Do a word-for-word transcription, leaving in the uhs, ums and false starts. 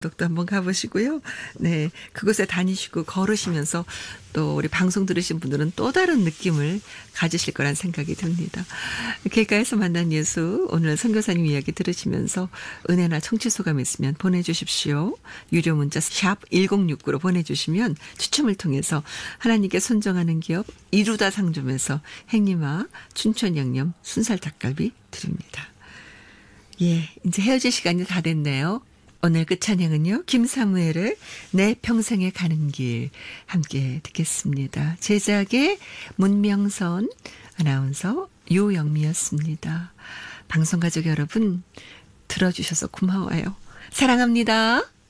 도 한번 가보시고요. 네, 그곳에 다니시고 걸으시면서 또 우리 방송 들으신 분들은 또 다른 느낌을 가지실 거란 생각이 듭니다. 길가에서 만난 예수, 오늘 선교사님 이야기 들으시면서 은혜나 청취 소감 있으면 보내주십시오. 유료 문자 샵 일공육구로 보내주시면 추첨을 통해서 하나님께 선정하는 기업 이루다 상점에서 행님아 춘천양념 순살 닭갈비 드립니다. 예, 이제 헤어질 시간이 다 됐네요. 오늘 끝 찬양은요, 김사무엘의 내 평생에 가는 길 함께 듣겠습니다. 제작의 문명선 아나운서 유영미였습니다. 방송가족 여러분 들어주셔서 고마워요. 사랑합니다.